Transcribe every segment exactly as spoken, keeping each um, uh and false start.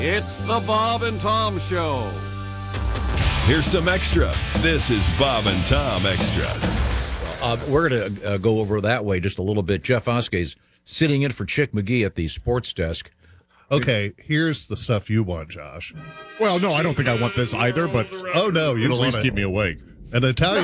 It's the Bob and Tom Show. Here's some extra. This is Bob and Tom Extra. Uh, we're going to uh, go over that way just a little bit. Jeff Oskey's sitting in for Chick McGee at the sports desk. Okay, here's the stuff you want, Josh. Well, no, I don't think I want this either, but oh no, you it'll at least it. keep me awake. An Italian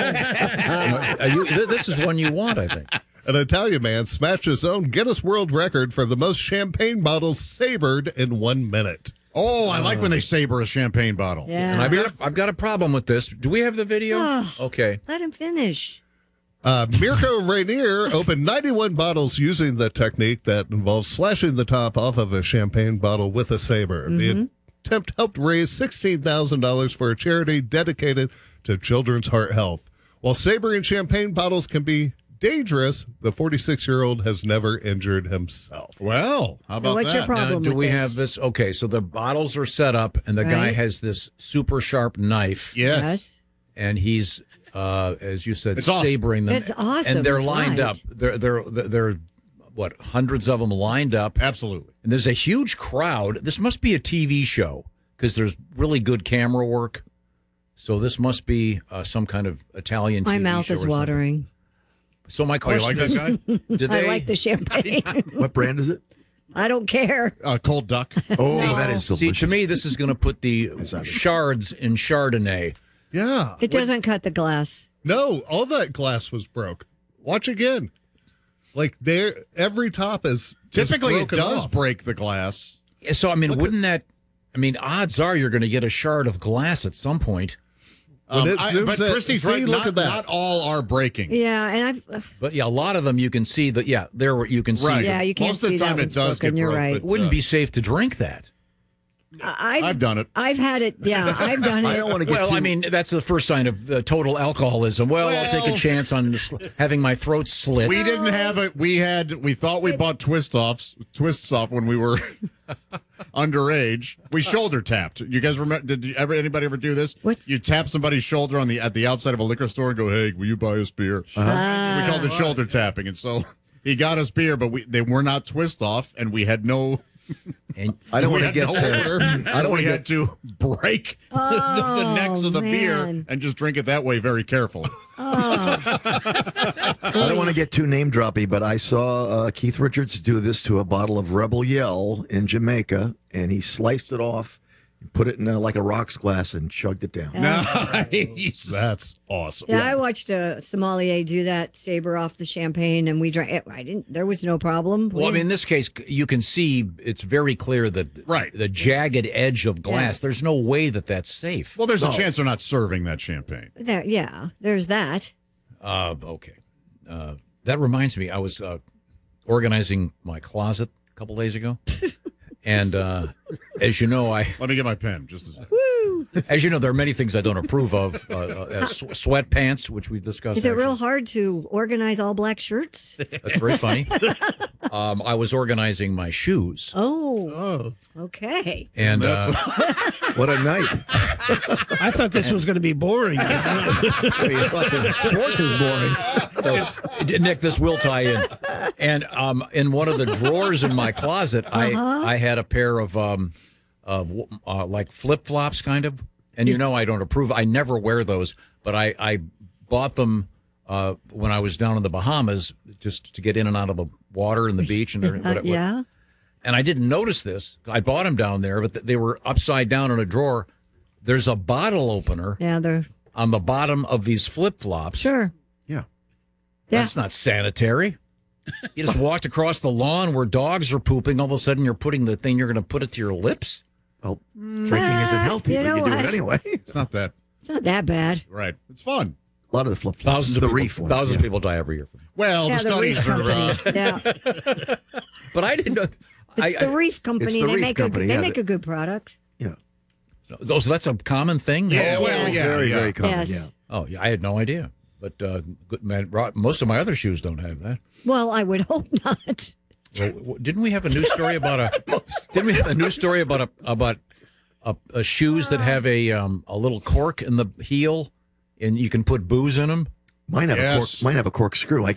man. uh, you, th- this is one you want, I think. An Italian man smashed his own Guinness World Record for the most champagne bottles sabered in one minute. Oh, I like when they saber a champagne bottle. Yeah. And I've got, a, I've got a problem with this. Do we have the video? Oh, okay. Let him finish. Uh, Mirko Rainier opened ninety-one bottles using the technique that involves slashing the top off of a champagne bottle with a saber. Mm-hmm. The attempt helped raise sixteen thousand dollars for a charity dedicated to children's heart health. While sabering champagne bottles can be dangerous, the forty-six-year-old has never injured himself. Well, how about so what's that? your problem Now, do with we this? have this? Okay, so the bottles are set up, and the guy Right. has this super sharp knife, Yes. Yes. and he's, uh, as you said, It's awesome. sabering them. It's awesome. And they're It's lined right. up. They're, they're, they're, what, hundreds of them lined up. Absolutely. And there's a huge crowd. This must be a T V show because there's really good camera work. So this must be uh, some kind of Italian T V My mouth show is or something. watering. So my Oh, you question like that is, guy? did I they, like the champagne. What brand is it? I don't care. Uh, cold duck. Oh, that is delicious. see, to me, this is going to put the shards in Chardonnay. Yeah. It doesn't cut the glass. No, all that glass was broke. Watch again. Like there, every top is is Typically, it broken does off. break the glass. So, I mean, wouldn't that, I mean, odds are you're going to get a shard of glass at some point. When Um, it I- zooms but in- Christy's see, right. look Not, at that. not all are breaking. Yeah, and I've. But yeah, a lot of them you can see that, yeah, there you can see. Right. Yeah, you can't Most of see the time that it one's does broken, get you're broke, right. but, It wouldn't uh, be safe to drink that. I've, I've done it. I've had it. Yeah, I've done it. I don't want to get Well, too... I mean, that's the first sign of uh, total alcoholism. Well, I'll take a Well- chance on sl- having my throat slit. We didn't have it. We had. We thought we bought twist offs, twists off when we were underage. We shoulder tapped. You guys remember? Did you ever anybody ever do this? What? You tap somebody's shoulder on the at the outside of a liquor store and go, "Hey, will you buy us beer?" Ah. We called it shoulder tapping, and so he got us beer, but we they were not twist off, and we had no. And I don't we want to had get... no uh, order. I so don't want we to had get... to break the, the, the necks of the beer man. and just drink it that way, very carefully. I don't want to get too name droppy, but I saw uh, Keith Richards do this to a bottle of Rebel Yell in Jamaica, and he sliced it off, put it in a, like a rocks glass, and chugged it down. Nice. That's awesome. Yeah, I watched a sommelier do that, saber off the champagne, and we drank it. I didn't. There was no problem. well, I We- mean, in this case, you can see it's very clear that Right. the jagged edge of glass. Yes. There's no way that that's safe. Well, there's a chance they're not serving that champagne. there, yeah, there's that. Uh, okay. Uh, that reminds me, I was uh, organizing my closet a couple days ago. And uh, as you know, I Let me get my pen. Just as as you know, there are many things I don't approve of. Uh, uh, sw- sweatpants, which we've discussed. Is it real actually. hard to organize all black shirts? That's very funny. um, I was organizing my shoes, Oh, okay. and uh, What a night. I thought this was going to be boring. Sports is boring. so, Nick, this will tie in. And um, in one of the drawers in my closet, I I had a pair of um, of uh, like flip flops, kind of. And you know, I don't approve. I never wear those, but I I bought them uh, when I was down in the Bahamas just to get in and out of the water and the beach and everything. Uh, yeah. And I didn't notice this. I bought them down there, but they were upside down in a drawer. There's a bottle opener Yeah, they're on the bottom of these flip flops. sure. Yeah. Yeah. That's not sanitary. You just walked across the lawn where dogs are pooping. All of a sudden, you're putting the thing, you're going to put it to your lips. Well, drinking isn't healthy, you but know you do what? it anyway. it's not that It's not that bad. right. It's fun. A lot of the flip flops. Thousands of the people, reef ones. thousands yeah. of people die every year from it. Well, yeah, the the Reef studies are. Uh, Company. yeah, But I didn't know. it's I, the Reef Company. the they Reef make Company, a they yeah, make the- a good product. Yeah. I, so, so that's a common thing. Yeah, Oh, well, yeah, very, yeah. very common. Yes. Yeah. Oh, yeah, I had no idea. But uh, good man, Ro- most of my other shoes don't have that. Well, I would hope not. Well, w- didn't we have a news story about a? Didn't we have a news story about a about a, a shoes that have a um, a little cork in the heel, and you can put booze in them? Mine have a cork, Yes. mine have a corkscrew. I